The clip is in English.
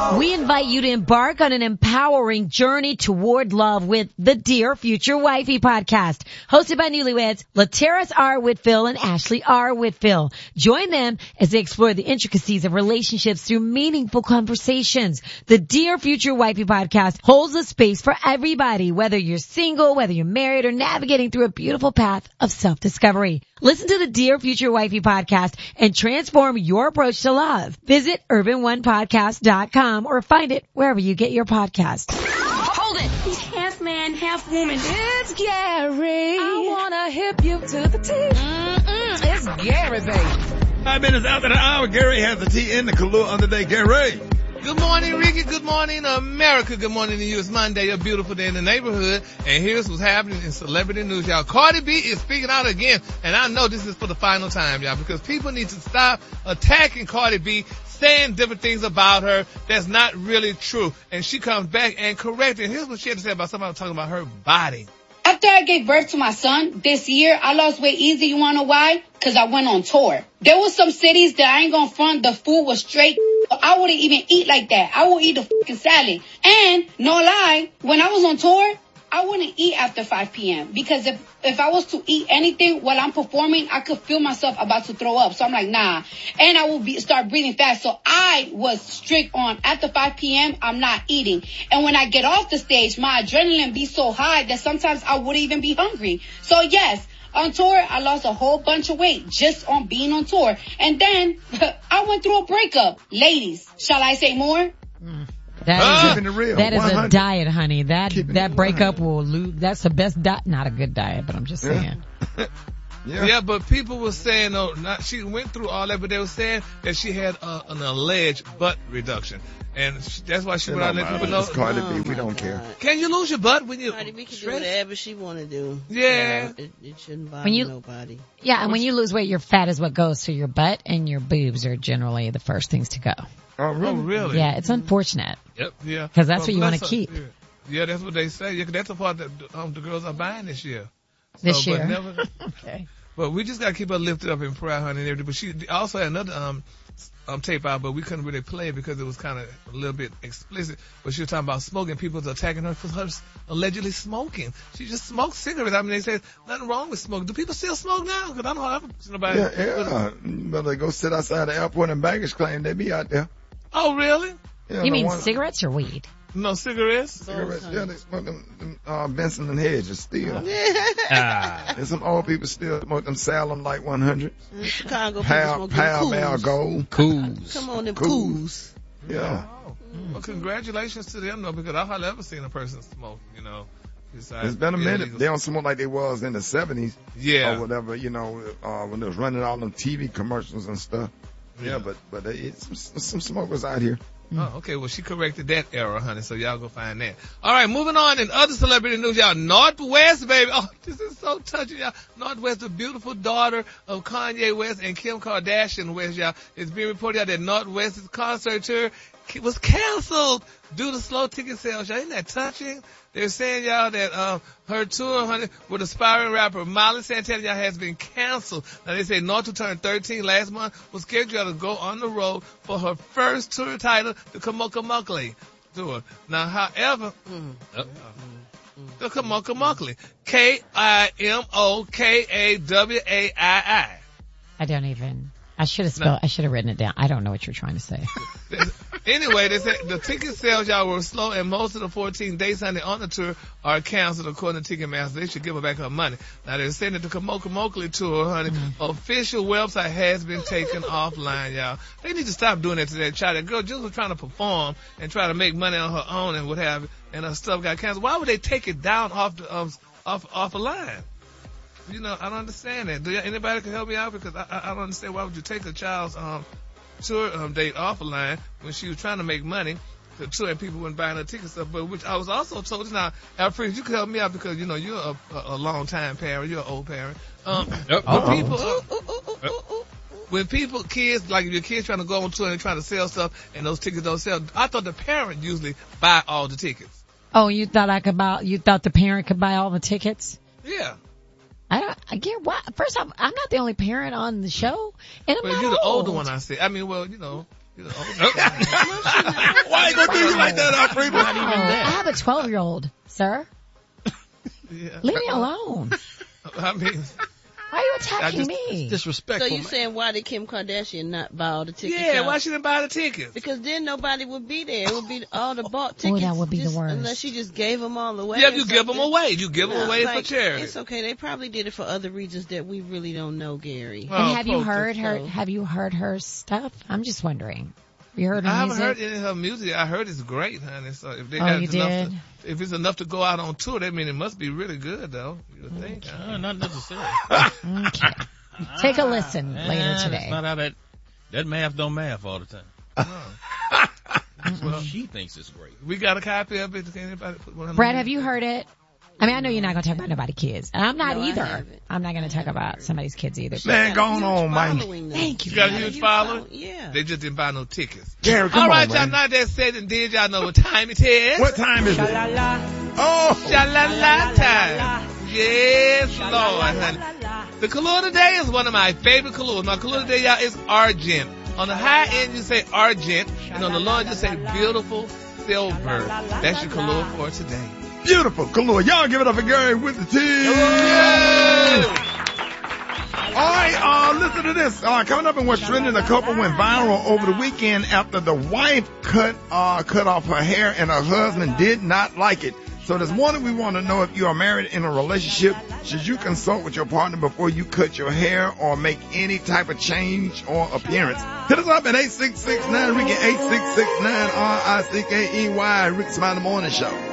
We invite you to embark on an empowering journey toward love with the Dear Future Wifey podcast, hosted by newlyweds Lateris R. Whitfield and Ashley R. Whitfield. Join them as they explore the intricacies of relationships through meaningful conversations. The Dear Future Wifey podcast holds a space for everybody, whether you're single, whether you're married, or navigating through a beautiful path of self-discovery. Listen to the Dear Future Wifey podcast and transform your approach to love. Visit urbanonepodcast.com or find it wherever you get your podcasts. Hold it! He's half man, half woman. It's Gary. I wanna hip you to the T. It's Gary, baby. 5 minutes after the hour, Gary has the tea in the Kahlua on the day. Gary. Good morning, Ricky. Good morning, America. Good morning to you. It's Monday, a beautiful day in the neighborhood. And here's what's happening in celebrity news, y'all. Cardi B is speaking out again. And I know this is for the final time, y'all, because people need to stop attacking Cardi B, saying different things about her that's not really true. And she comes back and corrects it. And here's what she had to say about somebody talking about her body. After I gave birth to my son this year, I lost weight easy. You wanna know why? Cause I went on tour. There was some cities that I ain't gonna front. The food was straight. I wouldn't even eat like that. I would eat a fucking salad. And no lie, when I was on tour, I wouldn't eat after 5 p.m. because if I was to eat anything while I'm performing, I could feel myself about to throw up. So I'm like, nah. And I will start breathing fast. So I was strict on after 5 p.m. I'm not eating. And when I get off the stage, my adrenaline be so high that sometimes I wouldn't even be hungry. So yes, on tour, I lost a whole bunch of weight just on being on tour. And then I went through a breakup. Ladies, shall I say more? That Keeping it real. is 100. a diet, honey. That Keeping it breakup will lose. That's the best diet. Not a good diet, but I'm just saying. Yeah, but people were saying, she went through all that, but they were saying that she had an alleged butt reduction. And that's why she went out and let people know. It's Cardi B. We don't care. Can you lose your butt when you Cardi B can do whatever she want to do. Yeah. It shouldn't bother When you- nobody. Yeah, and when you lose weight, your fat is what goes. So your butt and your boobs are generally the first things to go. Oh, Oh, really? really? Yeah, it's unfortunate. Yep, yeah. Because that's what you bless want to her. keep Yeah, that's what they say. Yeah, 'cause that's the part that the girls are buying this year. this But year. never- Okay. But we just gotta keep her lifted up in prayer, honey, and everything. But she also had another tape out, but we couldn't really play it because it was kind of a little bit explicit. But she was talking about smoking. People was attacking her for her allegedly smoking. She just smoked cigarettes. I mean, they said nothing wrong with smoking. Do people still smoke now? Because I don't have nobody. Yeah. But they go sit outside the airport and baggage claim. They be out there. Oh, really? Yeah, You the mean one- cigarettes or weed? No cigarettes? Cigarettes. Yeah, they smoke them Benson and Hedges still. Ah. And some old people still smoke them Salem Light 100. Chicago people Pal smoke them Mal cools. Gold. Cools. Come on, them Cools. cools. Yeah. Oh. Well, congratulations to them, though, because I've hardly ever seen a person smoke, besides It's been a minute. illegals. They don't smoke like they was in the 70s Yeah. or whatever, when they was running all them TV commercials and stuff. Yeah, but it's some smokers out here. Oh, okay. Well, she corrected that error, honey, so y'all go find that. All right, moving on in other celebrity news, y'all. Northwest, baby. Oh, this is so touching, y'all. Northwest, the beautiful daughter of Kanye West and Kim Kardashian West, y'all. It's being reported out that Northwest's concert tour was canceled due to slow ticket sales, y'all. Isn't that touching? They're saying, y'all, that her tour, honey, with aspiring rapper Miley Santana, y'all, has been canceled. Now, they say North, who turned 13 last month, was scheduled to go on the road for her first tour title, the Kamoka tour. Now, however, the Kamoka Kimokawai. I should have written it down. I don't know what you're trying to say. Anyway, they said the ticket sales, y'all, were slow, and most of the 14 days, honey, on the tour are canceled according to Ticketmaster. They should give her back her money. Now, they're saying that the Kamoka tour, honey, official website has been taken offline, y'all. They need to stop doing that to that child. That girl just was trying to perform and try to make money on her own and what have you, and her stuff got canceled. Why would they take it down off a line? I don't understand that. Anybody can help me out? Because I don't understand why would you take a child's tour date off a line when she was trying to make money to tour and people weren't buying her tickets stuff. But which I was also told, now, Alfred, you can help me out because you're a long time parent, you're an old parent. When kids, like if your kids trying to go on tour and trying to sell stuff and those tickets don't sell, I thought the parent usually buy all the tickets. Oh, you thought the parent could buy all the tickets? Yeah. I get why. First off, I'm not the only parent on the show, and I'm Well, not you're the old. older one, I say. I mean, well, you're the older one. Why you gonna you like that, Aubrey? Not even that. I have a 12-year-old, sir. Yeah. Leave me alone. I mean, Why are you attacking me? So Disrespectful. you man. saying why did Kim Kardashian not buy all the tickets? yeah, out? why she didn't buy the tickets? Because then nobody would be there. It would be all the bought tickets. that would be the just- worst. Unless she just gave them all away. Yeah, or you give them something. away. You give them No, away for like, charity. It's okay. They probably did it for other reasons that we really don't know, Gary. Oh, And have you folks, heard her? so- Have you heard her stuff? I'm just wondering. You heard her I haven't music? heard any of her music. I heard it's great, honey. So if they Oh, got you enough did? if it's enough to go out on tour, that means it must be really good, though. You would think. Not necessarily. Okay. Take a listen later That's today. not how that math don't math all the time. Well, she thinks it's great. We got a copy of it. Can anybody put one on Brad, the- have you heard it? I mean, I know you're not going to talk about nobody's kids. And I'm not No, I either. haven't. I'm not going to talk about somebody's kids either. Man, going on, man. Thank you. You got a huge following? Yeah. They just didn't buy no tickets. Gary, come All right, on, y'all. man. Now that said and did, y'all know what time it is? What time is it? Oh, Sha-la-la time. Yes, Lord, honey. The color today is one of my favorite colors. My color today, y'all, is argent. On the high end, you say argent, and on the low end, you say beautiful silver. That's your color for today. beautiful. Color. Y'all give it up for Gary with the team. All right, listen to this. Coming up in what's trending, a couple went viral over the weekend after the wife cut off her hair and her husband did not like it. So this morning we want to know if you are married in a relationship, should you consult with your partner before you cut your hair or make any type of change or appearance? Hit us up at 866-9-RICKY, 866-9-RICKEY, Rick Smiley Morning Show.